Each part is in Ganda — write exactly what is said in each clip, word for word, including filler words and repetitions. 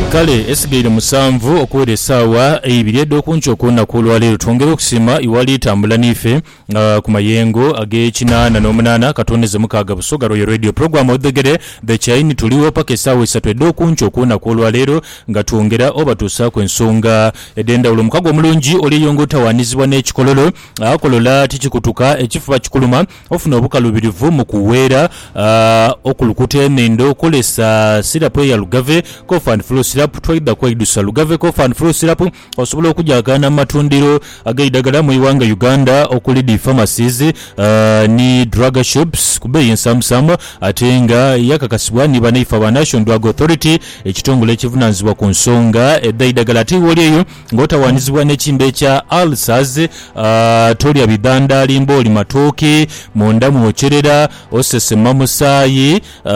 kale esigaire musanvu okuwera essaawa ebiri ed'okunca okunaku olwaleero twongera okusima iwali tambula n'ife uh, ku mayengo ag'ekinaana n'omunaana katondeze mukaaga busoga Royal Radio program odegere the chaini tuliwo paka essaawa esatu ed'okunca okunaku olwaleero nga twongera obatuusaako ensonga ed'endawulo. Mukago omulungi oliyongo otawaanizibwa n'ekikololo akolola tikikutuka ekifuba kikuluma ofuna obukalubirivu mu kuweera uh, okulukuta ennendo okolesa sirapu eya lugave kofan flu syrup twaida kwaidusa lugave kofan flu syrup osobola okujagana matundiro agaidagala mu iwanga Uganda okuli di pharmacies uh, ni drug shops kubeyi ensamusamu ate nga yakakasibwa ni banaifa ba National Drug Authority ekitongole ekivunanyizibwa ku nsonga edaidagala ate woli eyo ng'otawaanizibwa n'ekimbe ekya ulcers uh, tolya bidanda limboli matooke munda mwokyerera osesema musaayi uh,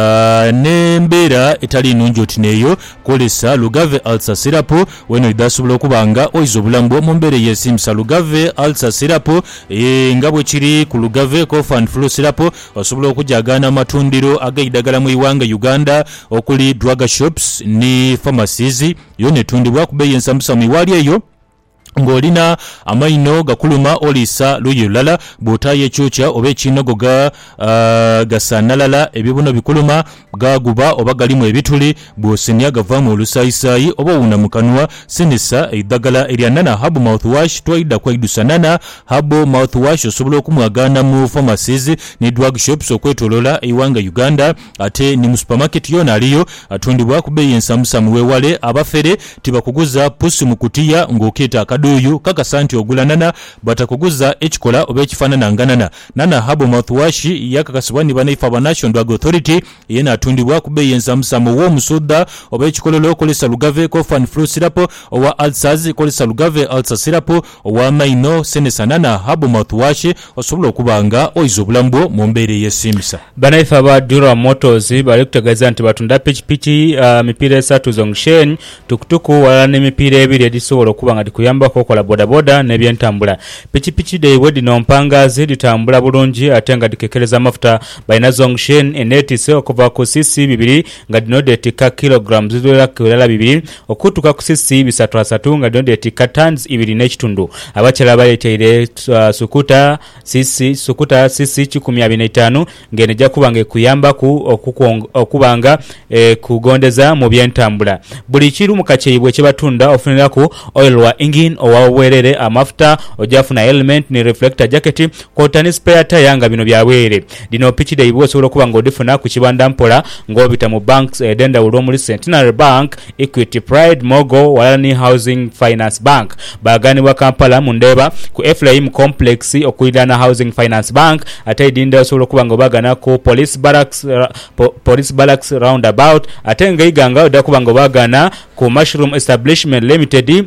n'embeera etali nnungi oti neeyo kolesa lugave ulcer syrup weno idasobola okubanga oiza obulamu mu mbeera yesimisa lugave ulcer syrup e, nga bwe kiri ku lugave cough and flu syrup osobola okujagana amatundiro agaidagala mu iwanga Uganda okuli drug shops ni pharmacies yone etundibwa ku bbeeyi ensamusamu iwali eyo ng'olina amaino gakuluma olisa luyi lulala bw'otaayo ekyokya oba ekinogo ga uh, gasanalala ebibuno bikuluma gaguba oba galimu ebituli bw'osenya gavaamu olusaayisayi oba owuna mu kanwa sinisa eddagala erya nana habo mouthwash twaida kwaidusa nana habo mouthwash osobola okumwagana mu pharmacies ne drug shops okwetolola iwanga Uganda ate ni mu supermarket yona aliyo atundibwa ku bbeeyi ensamusamu weewale abafere tibakuguza pusi mu kutiya ng'okeeta akadu uyu kaka santi ogula nana batakuguza ekikola oba ekifaanana nga nana nana habo mouthwash yakakasibwa ni banaifa ba National Drug Authority yena atundibwa ku bbeeyi ensamusamu w'omusoda oba ekikololo okolesa lugave cough and flu syrup owa ulcers kolesa lugave ulcer syrup owa maino senesa nana habo mouthwash osobola okubanga oiza obulamu bwo mu mbeera eyesimisa. Banaifa ba Dura Motors bali kutegeeza nti batunda pikipiki uh, mipiira esatu zongshen tukutuku wala n'emipiira ebiri edisobola okuba nga dikuyamba kokola boda boda n'ebyentambula. Pikipiki deibwe dino mpangazi ditambula bulungi ate nga dikekereza amafuta balina zongshen enetise okuva ku sisi bibiri nga dino detika kilograms zidola kulala bibiri okutuka ku sisi bisatu asatu nga dino detika tons ibiri n'ekitundu. Abakyala baleteire uh, sukuta sisi sukuta sisi kikumi abiri na ttaano ng'enejja kubanga ekuyamba ku okubanga e, kugondeza mu byentambula. Buli kiru mu kakyeyibwe kyebatunda ofunira ku oil wa engine owawerere amafuta ojafuna element ni reflector jacket kotani spare tire nga bino byawere. Dino pitch de ibo osobola kuba ng'odifuna ku kibanda mpola ng'obita mu banks edenda ulo muri Centenary Bank, Equity Pride, Mogo wala ni Housing Finance Bank. Bagani wa Kampala mundeba ku Ephraim Complex okuidana Housing Finance Bank ate dinda osobola kuba ng'obagana ku Police Barracks uh, po, Police Barracks roundabout ate ng'iganga odakuba ng'obagana ku Mushroom Establishment Limited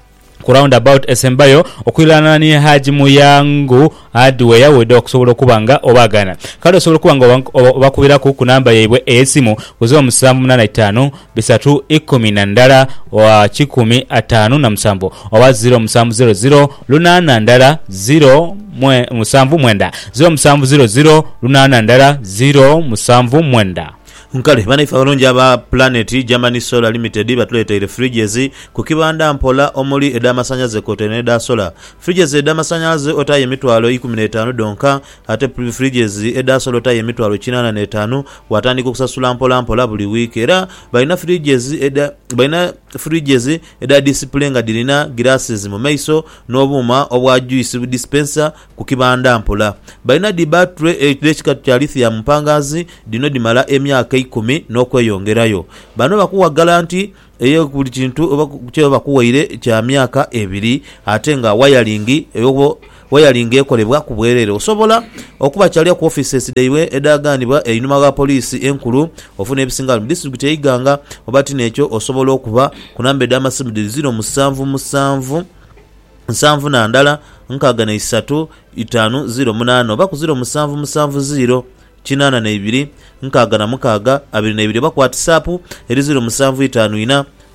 ku roundabout esembayo okwilana ni Haji Muyangu hardware wede okusobola okubanga obagana kale osobola okubanga obakubira ku namba yaibwe esimu kuzo musanvu munana ttaano bisatu ikumi na ndala wa kikumi ataano na musanvu oba zero musanvu zero zero lunana ndala zero musanvu mwenda zero musanvu zero zero lunana ndala zero musanvu mwenda. Nkale banaifa balungi aba Planet Germany Solar Limited batuleteire fridges ku kibanda mpola omuli edamasanyaze kotene da solar fridges edamasanyaze otaye emitwalo ikumi na ttaano donka ate fridges eda solar otaye emitwalo kinana na ttaano watandika okusasula mpola mpola buli week era balina fridges eda balina fridges eda display nga dilina glasses mu maiso n'obuma obwa juice dispenser ku kibanda mpola balina di battery electric lithium mpangazi dino dimala emyaka ikumi n'okweyongerayo. Bano bakuwa garanti eyo buli kintu oba kye bakuwaire kya myaka ebiri ate nga wiring eyo wiring ekolebwa ku bwerere osobola okuba kyali ku offices deiwe edaganibwa einuma ga police enkulu ofuna ebisinga mu district eyiganga obati nekyo osobola okuba kunambe damasimu zero musanvu musanvu musanvu na ndala nkaaga na isatu itaano zero munana oba ku zero musanvu musanvu zero kinana na ibiri nkaaga na mukaaga abiri na ibiri ba ku WhatsApp eri zero musanvu itaano ina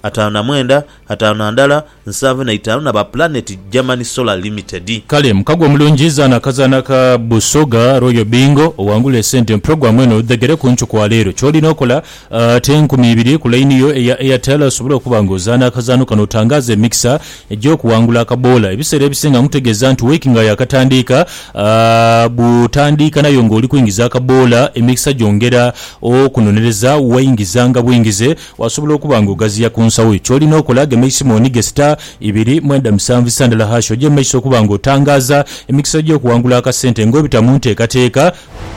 ataano na mwenda ataano na ndala nsanvu na itaano na ba Planet Germany Solar Limited. Kale mukagwa mulungiza na kazana ka Busoga Royal Bingo owangule sente program eno udagere kuncho kwa lero choli nokola uh, tenkumi ibiri ku line yo ya Airtel asobola okubangozana kazano kano tangaze mixer ejjo kuwangula akabola ebisere ebisinga mutegeza nti working ya katandika uh, butandika nayo ngoli kuingiza akabola emixer jongera okunonereza wayingizanga bwingize wasobola okubango gazi ya kunsawo choli nokola gemesimo ni gesta ibiri mwenda msanvu sandala hasho je maiso kubango tangaza emixer jo kuwangula akasente ngo bitamunte kateeka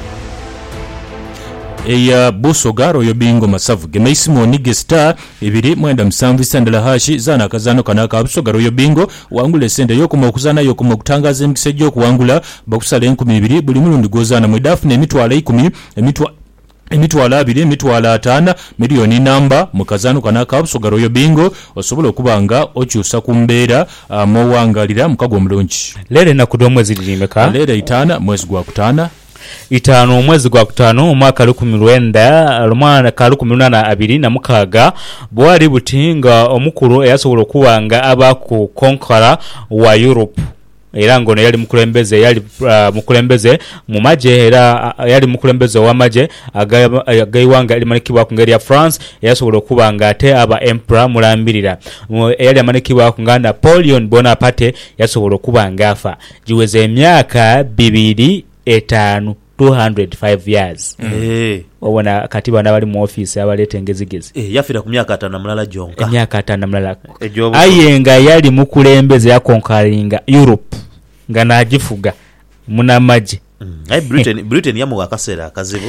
eya Busoga Royal Bingo masavu gemeisimo ni gesta ibiri mwenda msanvu sandala hashi zana kazano kanaka Busoga Royal Bingo wangule sente yokuma okuzana yokuma okutangaza emixer jo kuwangula bakusala enkumi ibiri buli mulundi gozana mwedafu ne mitwala ikumi emitwa emitwala abiri emitwala ataano miliyoni namba mukazano kanaka Busoga Royal Bingo osobola okubanga okyusa kumbeera uh, mowangalira mukago mulungi lere na kudomwe zilimeka lere itana mwezi gwa kutana itano mwezi gwa kutano umwaka lukumi lwenda lumwana ka lukumi lunana abiri na mukaga bwali butinga omukuru eyasobola okubanga abaku konkara wa Europe era ngono yali mukulembeze yali uh, mukulembeze mu maje era uh, yali mukulembeze wa maje agayiwanga ali manikibwa ku ngeri ya France yasobola okubanga ate aba emperor mulambirira yali amanikibwa ku nganda Napoleon Bonaparte yasobola okubanga afa jiweze emyaka bibiri etano two hundred five years eh obona katiba nabali mu office abalete ngezigezi eh yafira ku myaka atano mulala jonka emyaka atano mulala ejobo ayenga yali mukulembeze ya conquering Europe nga nagifuga munamaje mm. ai Britain Britain yamu akasera akazibu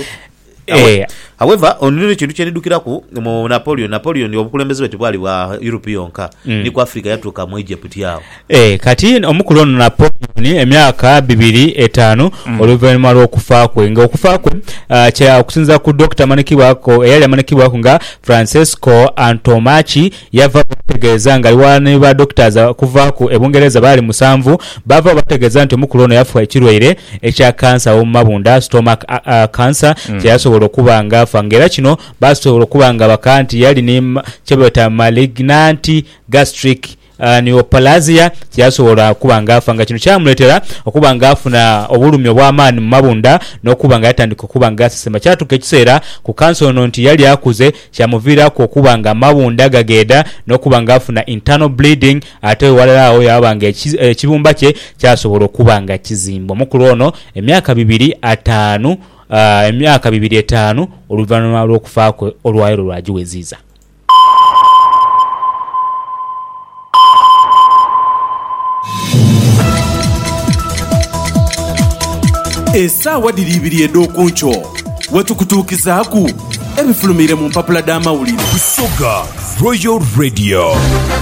eh however onuli kintu kyenidukira ku mu Napoleon Napoleon obukulembeze wetu bwali wa Europe yonka mm. ni ku Africa yatuka mu Egypt yao eh kati omukulu ono Napoleon emyaka bibiri etano mm. oluvannyuma lw'okufa kwe nga okufa kwe uh, kya okusinza ku Doctor Manikibwako eyali amanikibwako nga Francesco Antomachi yava bategeeza nga aliwane ba doctors kuva ku ebungereza bali musanvu bava bategeeza nti omukulu ono yafa ekirwaire ekya cancer omumabunda stomach uh, uh, cancer mm. kyasobola okubanga afa ngera kino basobola okubanga bakanti yali ni kyebeta malignant gastric Uh, neoplasia kyasobola kubanga afa nga kino kyamuletera okubanga afuna obulumi obw'amaani mu mabunda n'okubanga yatandika okubanga asesema kyatuka ekiseera ku kanso ono nti yali akuze kyamuviirako okubanga amabunda gagenda n'okubanga afuna internal bleeding ate walalawo yabanga ekibumba kye kyasobola okubanga kizimba omukulu ono emyaka bibiri ataano uh, emyaka bibiri etaano oluvannyuma lw'okufa kwe olwayo lwagiweziiza. Essaawa diri ibiri ed'okunkyo wetukutuukizaaku ebifulumire mu mpapula d'amawulire Busoga Royal Radio.